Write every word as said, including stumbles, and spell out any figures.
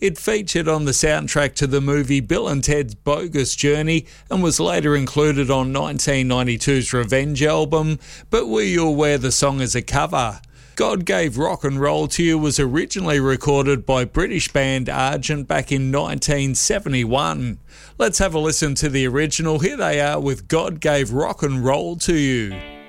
It featured on the soundtrack to the movie Bill and Ted's Bogus Journey and was later included on nineteen ninety-two's Revenge album, but were you aware the song is a cover? God Gave Rock and Roll to You was originally recorded by British band Argent back in nineteen seventy-one. Let's have a listen to the original. Here they are with God Gave Rock and Roll to You.